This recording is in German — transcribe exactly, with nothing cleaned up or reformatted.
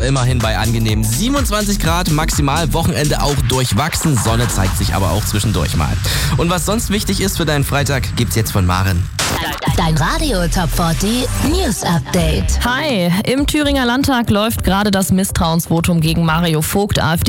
immerhin bei angenehmen siebenundzwanzig Grad, maximal Wochenende auch durchwachsen. Sonne zeigt sich aber auch zwischendurch mal. Und was sonst wichtig ist für deinen Freitag, gibt's jetzt von Maren. Dein Radio Top vierzig News Update. Hi, im Thüringer Landtag läuft gerade das Misstrauensvotum gegen Mario Vogt, AfD.